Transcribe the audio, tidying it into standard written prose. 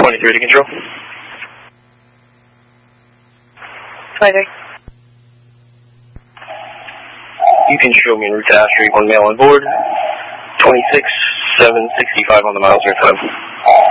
23 to control. 23. You can show me en route to Astro, 1 male on board. 26, 765 on the miles per time.